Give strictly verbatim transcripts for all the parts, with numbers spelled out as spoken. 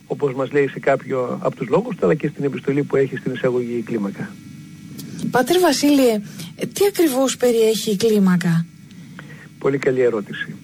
όπως μας λέει σε κάποιο από τους λόγους του, αλλά και στην επιστολή που έχει στην εισαγωγή η κλίμακα. Πατέρ Βασίλειε, τι ακριβώς περιέχει η κλίμακα? Πολύ καλή ερώτηση.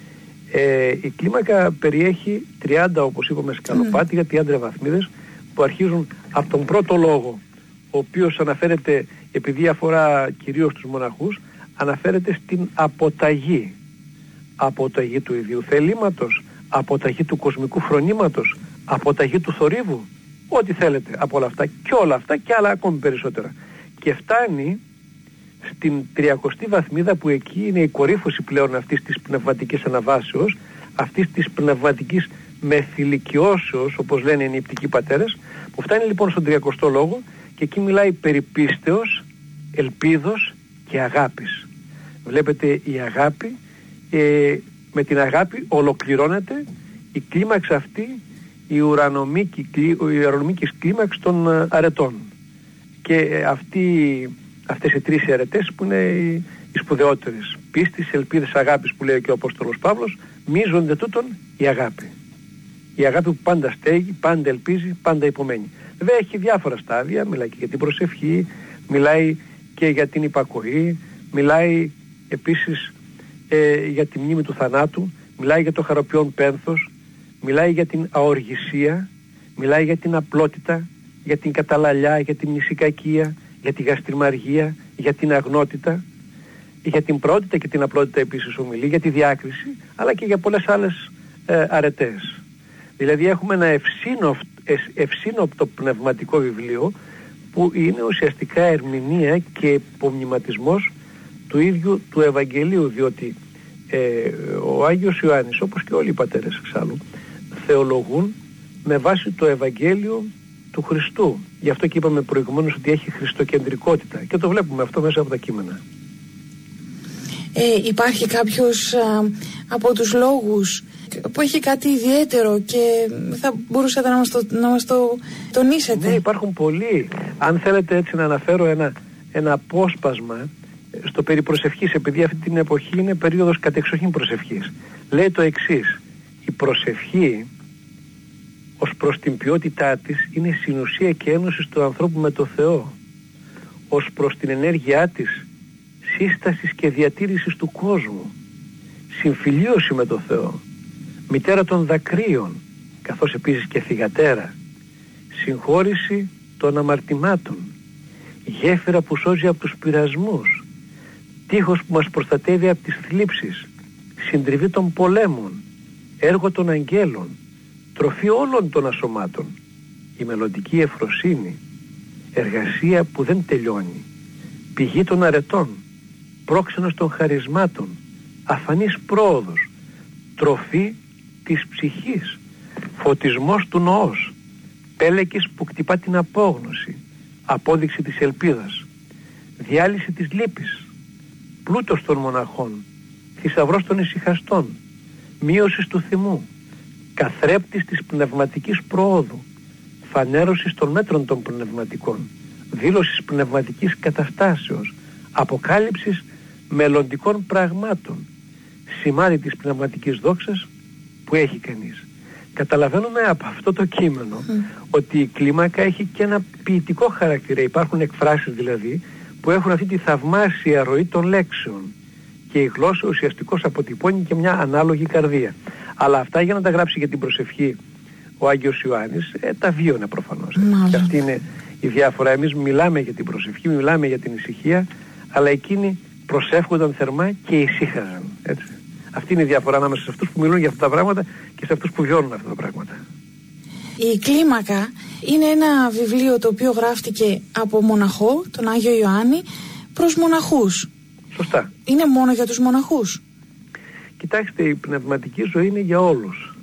Ε, η κλίμακα περιέχει τριάντα, όπως είπαμε, σκαλοπάτια, τριάντα βαθμίδες που αρχίζουν από τον πρώτο λόγο, ο οποίος αναφέρεται, επειδή αφορά κυρίως τους μοναχούς, αναφέρεται στην αποταγή. Αποταγή του ιδίου θελήματος, αποταγή του κοσμικού φρονήματος, αποταγή του θορύβου, ό,τι θέλετε από όλα αυτά και όλα αυτά και άλλα ακόμη περισσότερα. Και φτάνει στην τριακοστή βαθμίδα, που εκεί είναι η κορύφωση πλέον αυτής της πνευματικής αναβάσεως, αυτής της πνευματικής μεθυλικιώσεως, όπως λένε οι νηπτικοί πατέρες, που φτάνει λοιπόν στον τριακοστό λόγο και εκεί μιλάει περί πίστεως, ελπίδος και αγάπης. Βλέπετε, η αγάπη, ε, με την αγάπη ολοκληρώνεται η κλίμαξ αυτή, η ουρανομίκη, η ουρανομίκης κλίμαξ των ε, αρετών. Και ε, αυτή, αυτές οι τρεις αρετές που είναι οι, οι σπουδαιότερες, πίστης, ελπίδες, αγάπης, που λέει και ο Απόστολος Παύλος, μίζονται τούτον η αγάπη. Η αγάπη που πάντα στέγει, πάντα ελπίζει, πάντα υπομένει. Βέβαια έχει διάφορα στάδια, μιλάει και για την προσευχή, μιλάει και για την υπακοή, μιλάει επίσης ε, για τη μνήμη του θανάτου, μιλάει για το χαροποιόν πένθος, μιλάει για την αοργησία, μιλάει για την απλότητα, για την καταλαλιά, για την μνησικακία, για τη γαστριμαργία, για την αγνότητα, για την πρώτητα και την απλότητα επίσης ομιλεί, για τη διάκριση, αλλά και για πολλές άλλες ε, αρετές. Δηλαδή έχουμε ένα ευσύνοπτο, ευσύνοπτο πνευματικό βιβλίο που είναι ουσιαστικά ερμηνεία και υπομνηματισμός του ίδιου του Ευαγγελίου, διότι ε, ο Άγιος Ιωάννης, όπως και όλοι οι πατέρες εξάλλου, θεολογούν με βάση το Ευαγγέλιο του Χριστού. Γι' αυτό και είπαμε προηγουμένως ότι έχει χριστοκεντρικότητα και το βλέπουμε αυτό μέσα από τα κείμενα. Ε, υπάρχει κάποιος α, από τους λόγους που έχει κάτι ιδιαίτερο και θα μπορούσατε να μας το, να μας το τονίσετε? Ναι, υπάρχουν πολλοί. Αν θέλετε έτσι να αναφέρω ένα, ένα απόσπασμα στο περί προσευχής, επειδή αυτή την εποχή είναι περίοδος κατεξοχήν προσευχής. Λέει το εξής: η προσευχή ως προς την ποιότητά της είναι συνουσία και ένωση του ανθρώπου με το Θεό. Ως προς την ενέργειά της, σύστασης και διατήρησης του κόσμου, συμφιλίωση με το Θεό, μητέρα των δακρύων, καθώς επίσης και θυγατέρα, συγχώρηση των αμαρτημάτων, γέφυρα που σώζει από τους πειρασμούς, τείχος που μας προστατεύει από τις θλίψεις, συντριβή των πολέμων, έργο των αγγέλων, τροφή όλων των ασωμάτων, η μελλοντική ευφροσύνη, εργασία που δεν τελειώνει, πηγή των αρετών, πρόξενος των χαρισμάτων, αφανής πρόοδος, τροφή της ψυχής, φωτισμός του νοός, πέλεκης που κτυπά την απόγνωση, απόδειξη της ελπίδας, διάλυση της λύπης, πλούτος των μοναχών, θησαυρός των ησυχαστών, μείωση του θυμού, καθρέπτης της πνευματικής προόδου, φανέρωσης των μέτρων των πνευματικών, δήλωσης πνευματικής καταστάσεως, αποκάλυψης μελλοντικών πραγμάτων, σημάδι της πνευματικής δόξας που έχει κανείς. Καταλαβαίνουμε από αυτό το κείμενο mm. ότι η κλίμακα έχει και ένα ποιητικό χαρακτήρα. Υπάρχουν εκφράσεις δηλαδή που έχουν αυτή τη θαυμάσια ροή των λέξεων και η γλώσσα ουσιαστικώς αποτυπώνει και μια ανάλογη καρδία. Αλλά αυτά, για να τα γράψει για την προσευχή ο Άγιος Ιωάννης, ε, τα βίωνε προφανώς. Mm. Και αυτή είναι η διάφορα. Εμείς μιλάμε για την προσευχή, μιλάμε για την ησυχία, αλλά εκείνοι προσεύχονταν θερμά και ησύχαζαν. Έτσι. Αυτή είναι η διαφορά ανάμεσα σε αυτούς που μιλούν για αυτά τα πράγματα και σε αυτούς που βιώνουν αυτά τα πράγματα. Η κλίμακα είναι ένα βιβλίο το οποίο γράφτηκε από μοναχό, τον Άγιο Ιωάννη, προς μοναχούς. Σωστά. Είναι μόνο για τους μοναχούς? Κοιτάξτε, η πνευματική ζωή είναι για όλους.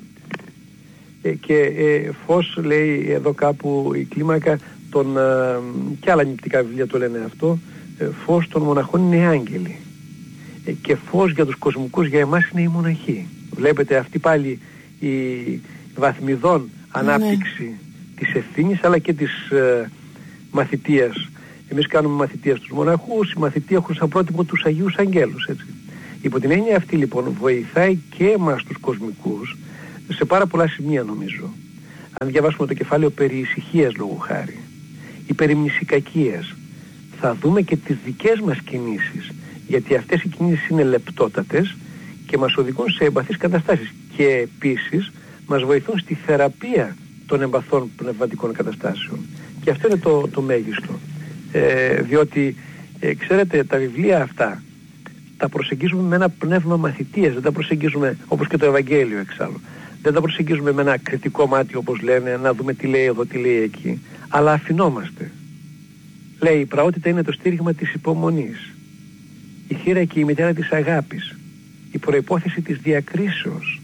Ε, και ε, φως, λέει εδώ κάπου η κλίμακα, των, ε, και άλλα νηπτικά βιβλία το λένε αυτό, ε, φως των μοναχών είναι οι άγγελοι. Ε, και φως για τους κοσμικούς για εμάς είναι η μοναχή. Βλέπετε αυτή πάλι η βαθμιδόν ανάπτυξη ναι. της ευθύνης αλλά και της ε, μαθητείας. Εμείς κάνουμε μαθητεία στους μοναχούς, οι μαθητεία έχουν σαν πρότυπο τους Αγίους Αγγέλους. Έτσι. Υπό την έννοια αυτή λοιπόν βοηθάει και εμάς τους κοσμικούς σε πάρα πολλά σημεία νομίζω. αν διαβάσουμε το κεφάλαιο περί ησυχίας λόγου χάρη ή περί μνησικακίας, θα δούμε και τις δικές μας κινήσεις, γιατί αυτές οι κινήσεις είναι λεπτότατες και μας οδηγούν σε εμπαθείς καταστάσεις και επίσης μας βοηθούν στη θεραπεία των εμπαθών πνευματικών καταστάσεων. Και αυτό είναι το, το μέγιστο. Ε, διότι, ε, ξέρετε, τα βιβλία αυτά τα προσεγγίζουμε με ένα πνεύμα μαθητείας, δεν τα προσεγγίζουμε όπως και το Ευαγγέλιο εξάλλου. Δεν τα προσεγγίζουμε με ένα κριτικό μάτι όπως λένε, να δούμε τι λέει εδώ, τι λέει εκεί. Αλλά αφινόμαστε. Λέει, η πραότητα είναι το στήριγμα της υπομονής. Η θύρα και η μητέρα της αγάπης. Η προϋπόθεση της διακρίσεως.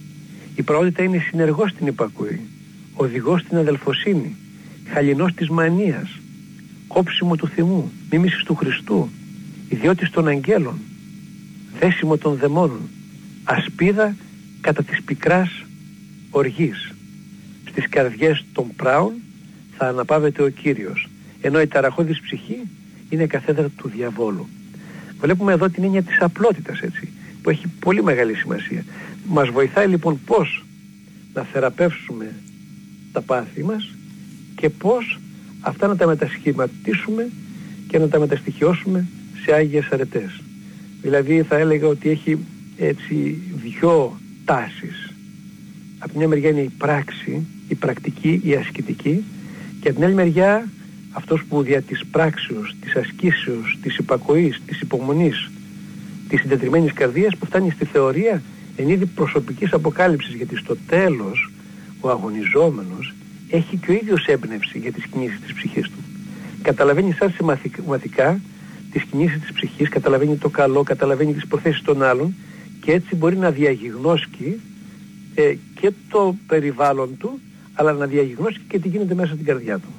Η πραότητα είναι συνεργός στην υπακούη. Οδηγός στην αδελφοσύνη. Χαλινός της μανίας. Κόψιμο του θυμού. Μίμησης του Χριστού. Ιδιώτης των αγγέλων. Δέσιμο των δαιμόνων. Ασπίδα κατά της πικράς οργής. Στις καρδιές των πράων θα αναπαύεται ο Κύριος, ενώ η ταραχώδης ψυχή είναι καθέδρα του διαβόλου. Βλέπουμε εδώ την έννοια της απλότητας, έτσι, που έχει πολύ μεγάλη σημασία. Μας βοηθάει λοιπόν πώς να θεραπεύσουμε τα πάθη μας και πώς αυτά να τα μετασχηματίσουμε και να τα μεταστοιχειώσουμε σε άγιες αρετές. Δηλαδή θα έλεγα ότι έχει έτσι δυο τάσεις. Από μια μεριά είναι η πράξη, η πρακτική, η ασκητική, και από την άλλη μεριά αυτός που δια της πράξεως, της ασκήσεως, της υπακοής, της υπομονής, της συντετριμμένης καρδίας, που φτάνει στη θεωρία εν είδη προσωπικής αποκάλυψης, γιατί στο τέλος ο αγωνιζόμενος έχει και ο ίδιος έμπνευση για τις κινήσεις της ψυχής του. Καταλαβαίνει σαν σημαντικά τις κινήσεις της ψυχής, καταλαβαίνει το καλό, καταλαβαίνει τις προθέσεις των άλλων και έτσι μπορεί να διαγιγνώσκει ε, και το περιβάλλον του, αλλά να διαγιγνώσκει και τι γίνεται μέσα στην καρδιά του.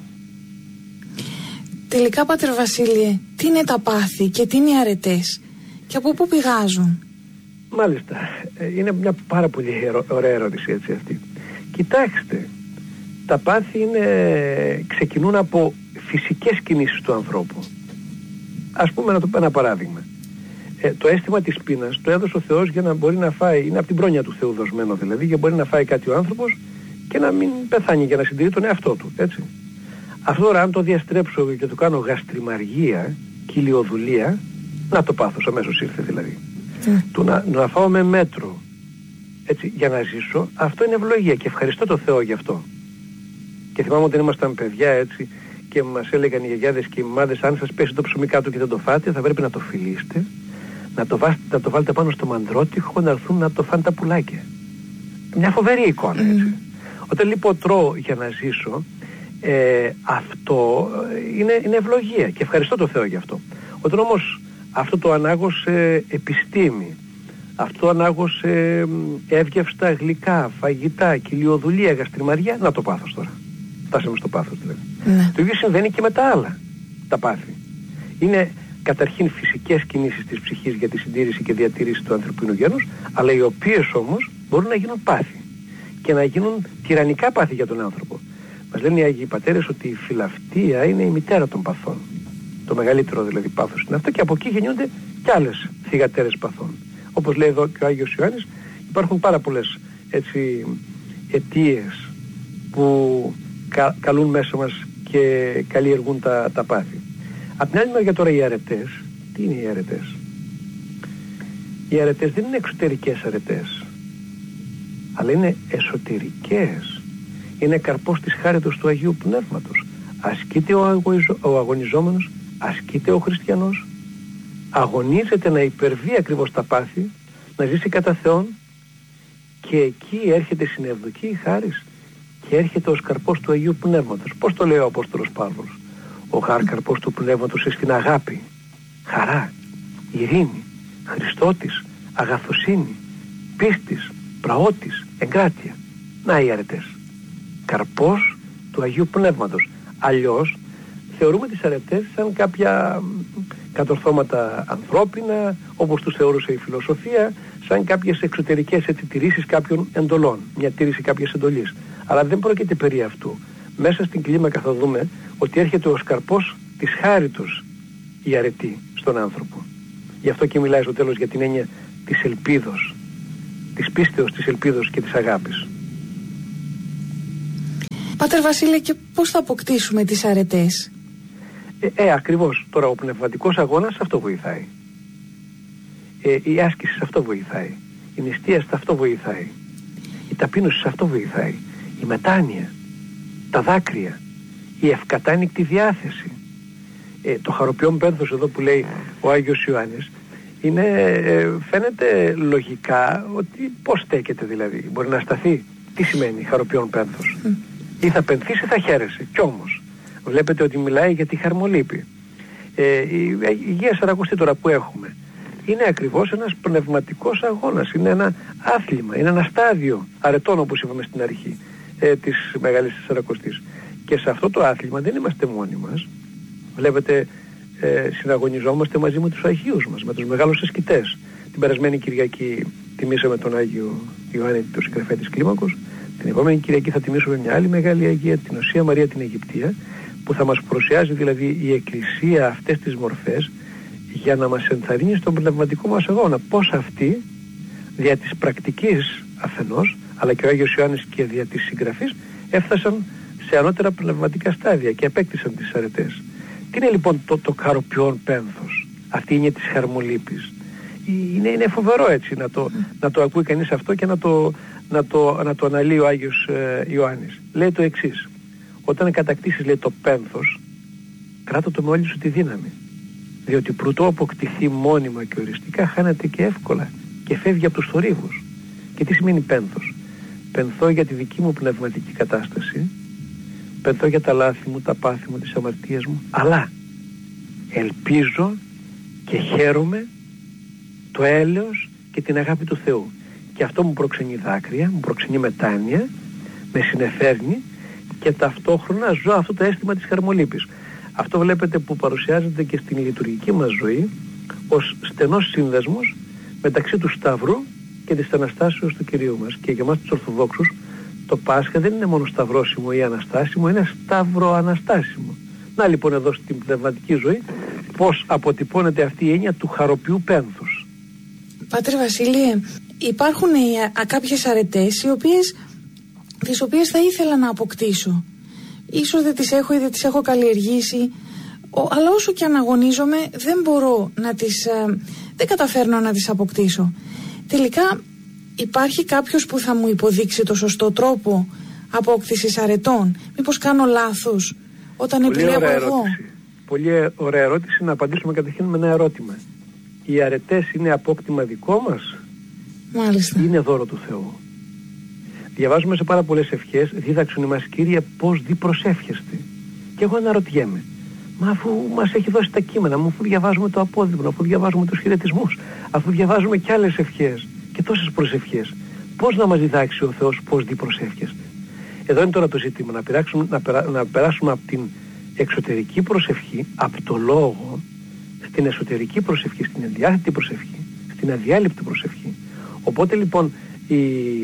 Τελικά, Πάτερ Βασίλειε, τι είναι τα πάθη και τι είναι οι αρετές και από πού πηγάζουν? Μάλιστα, είναι μια πάρα πολύ ωραία ερώτηση έτσι αυτή. Κοιτάξτε, τα πάθη είναι, ξεκινούν από φυσικές κινήσεις του ανθρώπου. Ας πούμε, να το πω ένα παράδειγμα. Ε, το αίσθημα της πείνας το έδωσε ο Θεός για να μπορεί να φάει, είναι από την πρόνοια του Θεού δοσμένο δηλαδή, για να μπορεί να φάει κάτι ο άνθρωπος και να μην πεθάνει, για να συντηρεί τον εαυτό του, έτσι. Αυτό τώρα αν το διαστρέψω και το κάνω γαστριμαργία, κοιλιοδουλία, να το πάθος αμέσως ήρθε δηλαδή. Mm. Του να, να φάω με μέτρο, έτσι, για να ζήσω, αυτό είναι ευλογία και ευχαριστώ το Θεό γι' αυτό. Και θυμάμαι όταν ήμασταν παιδιά, έτσι, και μας έλεγαν οι γιαγιάδες και οι μαμάδες, αν σας πέσει το ψωμί κάτω και δεν το φάτε, θα πρέπει να το φιλήσετε, να το, βάστε, να το βάλετε πάνω στο μανδρότυχο, να έρθουν να το φάνε τα πουλάκια. Μια φοβερή εικόνα, έτσι. Mm. Όταν λοιπόν τρώω για να ζήσω, ε, αυτό είναι, είναι ευλογία και ευχαριστώ το Θεό γι' αυτό. Όταν όμως αυτό το ανάγω σε επιστήμη, αυτό το ανάγω σε εύγευστα γλυκά, φαγητά, κοιλιοδουλία, γαστριμαριά, να το πάθος τώρα. Φτάσαμε στο πάθος δηλαδή. Ναι. Το ίδιο συμβαίνει και με τα άλλα, τα πάθη. Είναι καταρχήν φυσικές κινήσεις της ψυχής για τη συντήρηση και διατήρηση του ανθρωπίνου γένους, αλλά οι οποίες όμως μπορούν να γίνουν πάθη και να γίνουν τυραννικά πάθη για τον άνθρωπο. Μας λένε οι Άγιοι Πατέρες ότι η φιλαυτία είναι η μητέρα των παθών. Το μεγαλύτερο δηλαδή πάθος είναι αυτό και από εκεί γεννιούνται κι άλλες θυγατέρες παθών. Όπως λέει εδώ και ο Άγιος Ιωάννης, υπάρχουν πάρα πολλές έτσι αιτίες που κα, καλούν μέσα μας και καλλιεργούν τα, τα πάθη. Απ' την άλλη μεριά τώρα οι αρετές, τι είναι οι αρετές? Οι αρετές δεν είναι εξωτερικές αρετές, αλλά είναι εσωτερικές. Είναι καρπός της χάριτος του Αγίου Πνεύματος. Ασκείται ο, αγωιζο, ο αγωνιζόμενος, ασκείται ο χριστιανός, αγωνίζεται να υπερβεί ακριβώς τα πάθη, να ζήσει κατά Θεόν, και εκεί έρχεται συνευδοκή η χάρις και έρχεται ο καρπός του Αγίου Πνεύματος. Πώς το λέει ο Απόστολος Παύλος? Ο καρπός του Πνεύματος είναι στην αγάπη, χαρά, ειρήνη, Χριστότης, αγαθοσύνη, πίστης, πραότης, εγκράτεια. Να οι αρετές. Καρπός του Αγίου Πνεύματος. Αλλιώς θεωρούμε τις αρετές σαν κάποια κατορθώματα ανθρώπινα, όπως τους θεωρούσε η φιλοσοφία, σαν κάποιες εξωτερικές έτσι τηρήσεις κάποιων εντολών, μια τήρηση κάποιες εντολής. Αλλά δεν πρόκειται περί αυτού. Μέσα στην κλίμακα θα δούμε ότι έρχεται ο σκαρπός της χάριτος η αρετή στον άνθρωπο. Γι' αυτό και μιλάει στο τέλος για την έννοια της ελπίδος, της πίστεως, της ελπίδος και της αγάπης. Πάτερ Βασίλη, και πώς θα αποκτήσουμε τις αρετές? Ε, ε, ακριβώς. Τώρα ο πνευματικός αγώνας αυτό βοηθάει. Ε, η άσκηση σε αυτό βοηθάει. Η νηστεία σε αυτό βοηθάει. Η ταπείνωση σε αυτό βοηθάει. Η μετάνοια, τα δάκρυα, η ευκατάνικτη διάθεση. Ε, το χαροποιόν πένθος εδώ που λέει ο Άγιος Ιωάννης είναι, ε, φαίνεται λογικά ότι πώς στέκεται δηλαδή. Μπορεί να σταθεί. Τι σημαίνει χαροποιόν πένθος? Mm. Ή θα πενθείς ή θα χαίρεσαι. Κι όμως βλέπετε ότι μιλάει για τη χαρμολύπη. Ε, η, η Αγία Σαρακοστή τώρα που έχουμε είναι ακριβώς ένας πνευματικός αγώνας. Είναι ένα άθλημα, είναι ένα στάδιο αρετών, όπως είπαμε στην αρχή, ε, της Μεγάλης Σαρακοστής. Και σε αυτό το άθλημα δεν είμαστε μόνοι μας. Βλέπετε, ε, συναγωνιζόμαστε μαζί με τους Αγίους μας, με τους μεγάλους ασκητές. Την περασμένη Κυριακή τιμήσαμε τον Άγιο Ιωάννη, τον συγγραφέα της Κλίμακος. Την επόμενη Κυριακή θα τιμήσουμε μια άλλη μεγάλη Αγία, την Οσία Μαρία την Αιγυπτία, που θα μας παρουσιάζει δηλαδή η Εκκλησία αυτές τις μορφές για να μας ενθαρρύνει στον πνευματικό μας αγώνα. Πώς αυτοί, δια της πρακτικής αφενός, αλλά και ο Άγιος Ιωάννης και δια της συγγραφής, έφτασαν σε ανώτερα πνευματικά στάδια και απέκτησαν τις αρετές. Τι είναι λοιπόν το, το χαροποιόν πένθος? Αυτή είναι της χαρμολύπης. Είναι, είναι φοβερό έτσι να το, να το ακούει κανείς αυτό και να το, να το, να το αναλύει ο Άγιος ε, Ιωάννης. Λέει το εξής: όταν κατακτήσεις, λέει, το πένθος, κράτω το με όλη σου τη δύναμη, διότι προτού αποκτηθεί μόνιμα και οριστικά χάνεται και εύκολα και φεύγει από τους θορύβους. Και τι σημαίνει πένθος? Πενθώ για τη δική μου πνευματική κατάσταση, πενθώ για τα λάθη μου, τα πάθη μου, τις αμαρτίες μου, αλλά ελπίζω και χαίρομαι το έλεος και την αγάπη του Θεού. Και αυτό μου προξενεί δάκρυα, μου προξενεί μετάνοια, με συνεφέρνει και ταυτόχρονα ζω αυτό το αίσθημα της χαρμολύπης. Αυτό βλέπετε που παρουσιάζεται και στην λειτουργική μας ζωή ως στενός σύνδεσμος μεταξύ του Σταυρού και της Αναστάσεως του Κυρίου μας. Και για εμάς τους Ορθοδόξους το Πάσχα δεν είναι μόνο σταυρώσιμο ή αναστάσιμο, είναι σταυροαναστάσιμο. Να λοιπόν εδώ στην πνευματική ζωή πώς αποτυπώνεται αυτή η έννοια του χαροποιού πένθους. Πάτερ Βασίλειε, υπάρχουν α, κάποιες αρετές οι οποίες, τις οποίες θα ήθελα να αποκτήσω. Ίσως δεν τις έχω ή δεν τις έχω καλλιεργήσει, ο, αλλά όσο και αν αγωνίζομαι δεν μπορώ να τις, α, δεν καταφέρνω να τις αποκτήσω. Τελικά υπάρχει κάποιος που θα μου υποδείξει το σωστό τρόπο απόκτησης αρετών? Μήπως κάνω λάθος όταν Πολύ επιλέγω εγώ? Ερώτηση. Πολύ ωραία ερώτηση. Να απαντήσουμε καταρχήν με ένα ερώτημα. Οι αρετές είναι απόκτημα δικό μας? Μάλιστα. Είναι δώρο του Θεού? Διαβάζουμε σε πάρα πολλές ευχές, δίδαξον ημάς Κύριε πώς δι προσεύχεστε. Και εγώ αναρωτιέμαι, μα αφού μας έχει δώσει τα κείμενα, αφού διαβάζουμε το απόδειγμα, αφού διαβάζουμε τους χαιρετισμούς, αφού διαβάζουμε κι άλλες ευχές και τόσες προσευχές, πώς να μας διδάξει ο Θεός πώς δι προσεύχεστε? Εδώ είναι τώρα το ζήτημα, να, πειράξουμε, να, περά, να περάσουμε από την εξωτερική προσευχή, από το λόγο, στην εσωτερική προσευχή, στην ενδιάθετη προσευχή, στην αδιάλειπτη προσευχή. Οπότε λοιπόν οι,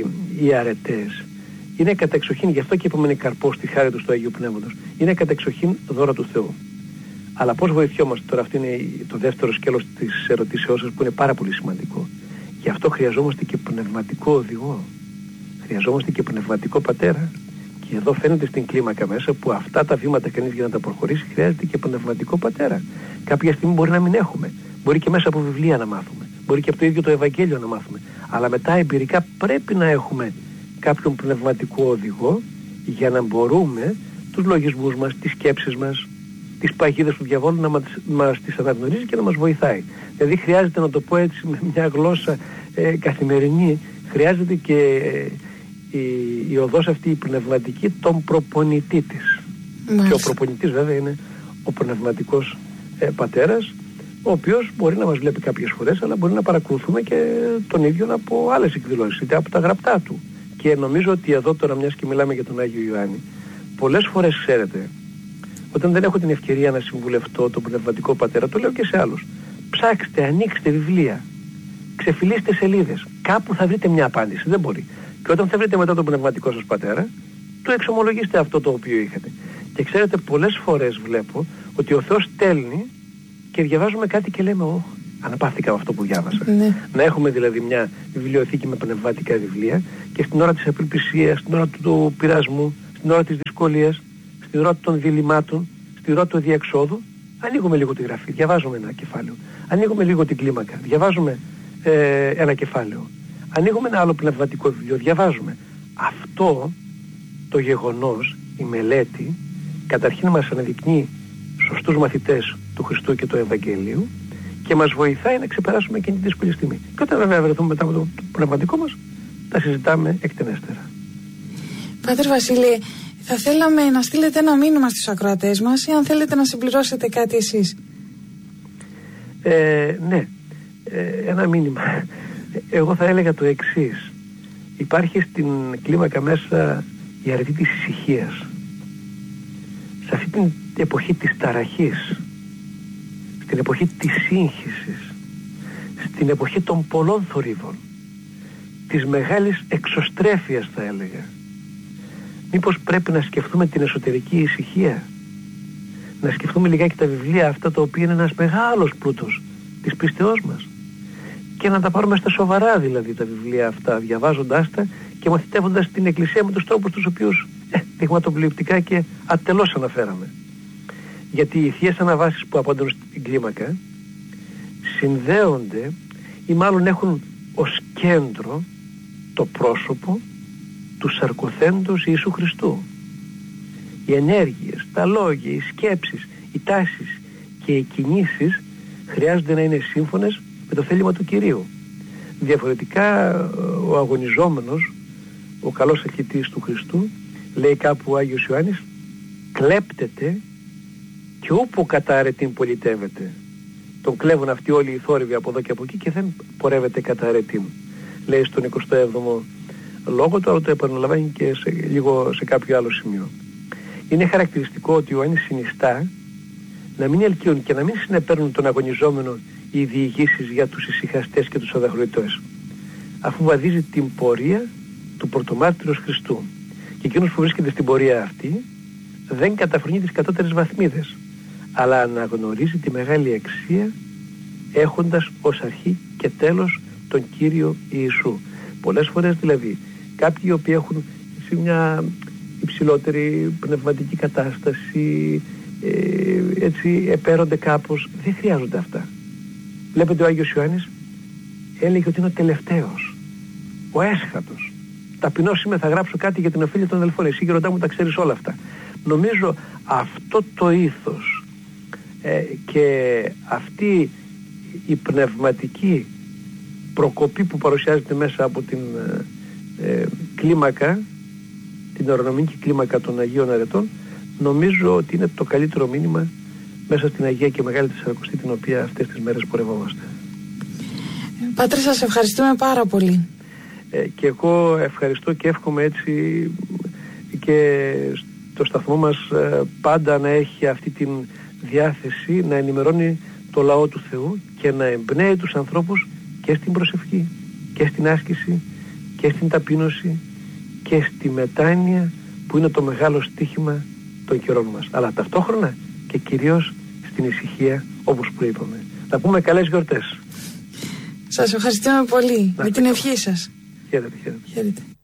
οι αρετές είναι κατεξοχήν, γι' αυτό και είπαμε είναι καρπός τη χάρη του του Αγίου Πνεύματος, είναι κατεξοχήν δώρα του Θεού. Αλλά πώς βοηθιόμαστε τώρα? Αυτό είναι το δεύτερο σκέλος της ερωτήσεώς σας που είναι πάρα πολύ σημαντικό. Γι' αυτό χρειαζόμαστε και πνευματικό οδηγό. Χρειαζόμαστε και πνευματικό πατέρα. Και εδώ φαίνεται στην κλίμακα μέσα που αυτά τα βήματα κανείς για να τα προχωρήσει χρειάζεται και πνευματικό πατέρα. Κάποια στιγμή μπορεί να μην έχουμε. Μπορεί και μέσα από βιβλία να μάθουμε. Μπορεί και από το ίδιο το Ευαγγέλιο να μάθουμε. Αλλά μετά εμπειρικά πρέπει να έχουμε κάποιον πνευματικό οδηγό για να μπορούμε τους λογισμούς μας, τις σκέψεις μας, τις παγίδες του διαβόλου να μας, μας τις αναγνωρίζει και να μας βοηθάει. Δηλαδή χρειάζεται, να το πω έτσι με μια γλώσσα ε, καθημερινή, χρειάζεται και ε, η, η οδός αυτή η πνευματική τον προπονητή της. Μάλιστα. Και ο προπονητής βέβαια είναι ο πνευματικός ε, πατέρας, ο οποίος μπορεί να μας βλέπει κάποιες φορές, αλλά μπορεί να παρακολουθούμε και τον ίδιο από άλλες εκδηλώσεις, είτε από τα γραπτά του. Και νομίζω ότι εδώ τώρα, μιας και μιλάμε για τον Άγιο Ιωάννη, πολλές φορές ξέρετε, όταν δεν έχω την ευκαιρία να συμβουλευτώ τον πνευματικό πατέρα, το λέω και σε άλλους, ψάξτε, ανοίξτε βιβλία, ξεφυλίστε σελίδες, κάπου θα βρείτε μια απάντηση, δεν μπορεί. Και όταν θα βρείτε μετά τον πνευματικό σας πατέρα, του εξομολογήστε αυτό το οποίο είχατε. Και ξέρετε, πολλές φορές βλέπω ότι ο Θεός στέλνει και διαβάζουμε κάτι και λέμε, «Ω, αναπαύθηκα από αυτό που διάβασα». Ναι. Να έχουμε δηλαδή μια βιβλιοθήκη με πνευματικά βιβλία και στην ώρα της απελπισίας, στην ώρα του, του πειρασμού, στην ώρα της δυσκολίας, δυσκολίας, στην ώρα των διλημάτων, στην ώρα του διεξόδου, ανοίγουμε λίγο τη γραφή, διαβάζουμε ένα κεφάλαιο. Ανοίγουμε λίγο την κλίμακα, διαβάζουμε ε, ένα κεφάλαιο. Ανοίγουμε ένα άλλο πνευματικό βιβλίο, διαβάζουμε. Αυτό το γεγονός, η μελέτη, καταρχήν μας αναδεικνύει σωστούς μαθητές του Χριστού και του Ευαγγελίου και μας βοηθάει να ξεπεράσουμε εκείνη τη δύσκολη στιγμή. Και όταν βέβαια βρεθούμε μετά από το πνευματικό μας, τα συζητάμε εκτενέστερα. Πάτερ Βασίλη, θα θέλαμε να στείλετε ένα μήνυμα στους ακροατές μας ή αν θέλετε να συμπληρώσετε κάτι εσείς. Ε, ναι, ε, ένα μήνυμα. Εγώ θα έλεγα το εξής. Υπάρχει στην κλίμακα μέσα η αρετή της ησυχίας. Σε αυτή την εποχή της ταραχής, στην εποχή της σύγχυσης, στην εποχή των πολλών θορύβων, της μεγάλης εξωστρέφειας θα έλεγα, μήπως πρέπει να σκεφτούμε την εσωτερική ησυχία, να σκεφτούμε λιγάκι τα βιβλία αυτά τα οποία είναι ένας μεγάλος πλούτος της πίστεώς μας και να τα πάρουμε στα σοβαρά δηλαδή τα βιβλία αυτά, διαβάζοντάς τα και μαθητεύοντας την Εκκλησία με τους τρόπους τους οποίους ε, δειγματοπληκτικά και ατελώς αναφέραμε. Γιατί οι θείες αναβάσεις που απαντούν στην κλίμακα συνδέονται ή μάλλον έχουν ως κέντρο το πρόσωπο του σαρκοθέντος Ιησού Χριστού. Οι ενέργειες, τα λόγια, οι σκέψεις, οι τάσεις και οι κινήσεις χρειάζονται να είναι σύμφωνες με το θέλημα του Κυρίου. Διαφορετικά ο αγωνιζόμενος, ο καλός αρχιτής του Χριστού, λέει κάπου ο Άγιος Ιωάννης, κλέπτεται και όπου κατά αρετήν πολιτεύεται. Τον κλέβουν αυτοί όλοι οι θόρυβοι από εδώ και από εκεί και δεν πορεύεται κατά αρετήν. Λέει στον εικοστό έβδομο λόγο, τώρα το επαναλαμβάνει και σε, λίγο σε κάποιο άλλο σημείο. Είναι χαρακτηριστικό ότι ο Ιωάννης συνιστά να μην ελκύουν και να μην συνεπέρνουν τον αγωνιζόμενο οι διηγήσεις για τους ησυχαστές και τους αδαχροητές, αφού βαδίζει την πορεία του πρωτομάρτυρος Χριστού. Και εκείνος που βρίσκεται στην πορεία αυτή δεν καταφρονεί τις κατώτερες βαθμίδες, αλλά αναγνωρίζει τη μεγάλη αξία έχοντας ως αρχή και τέλος τον Κύριο Ιησού. Πολλές φορές δηλαδή κάποιοι οι οποίοι έχουν σε μια υψηλότερη πνευματική κατάσταση, ε, έτσι επέρονται κάπως, δεν χρειάζονται αυτά. Βλέπετε ο Άγιος Ιωάννης έλεγε ότι είναι ο τελευταίος, ο έσχατος. Ταπεινός είμαι, θα γράψω κάτι για την ωφέλεια των αδελφών. Εσύ γεροντά μου τα ξέρεις όλα αυτά. Νομίζω αυτό το ήθος ε, και αυτή η πνευματική προκοπή που παρουσιάζεται μέσα από την ε, κλίμακα, την ορονομική κλίμακα των Αγίων Αρετών, νομίζω ότι είναι το καλύτερο μήνυμα μέσα στην Αγία και Μεγάλη Τεσσαρακοστή, την οποία αυτές τις μέρες πορευόμαστε. Πάτρε, σας ευχαριστούμε πάρα πολύ. Ε, και εγώ ευχαριστώ και εύχομαι έτσι και το σταθμό μας ε, πάντα να έχει αυτή την διάθεση να ενημερώνει το λαό του Θεού και να εμπνέει τους ανθρώπους και στην προσευχή και στην άσκηση και στην ταπείνωση και στη μετάνοια που είναι το μεγάλο στίχημα των καιρών μας, αλλά ταυτόχρονα και κυρίως στην ησυχία όπως προείπαμε. Να πούμε καλές γιορτές. Σας ευχαριστούμε πολύ. Να με την ευχή σας. Χαίρετε, χαίρετε. Χαίρετε.